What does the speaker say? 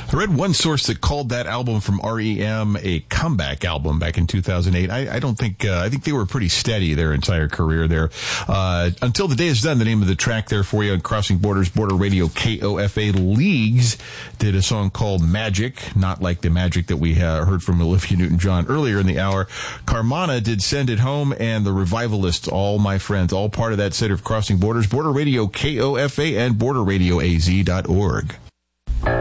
I read one source that called that album from REM a comeback album back in 2008. I don't think, I think they were pretty steady their entire career there. Until the Day Is Done, the name of the track there for you on Crossing Borders, Border Radio, KOFA. Leagues did a song called Magic, not like the magic that we heard from Olivia Newton-John earlier in the hour. Carmana did Send It Home, and the Revivalists, all my friends, all part of that set of Crossing Borders, Border Radio, KOFA, and BorderRadioAZ.org.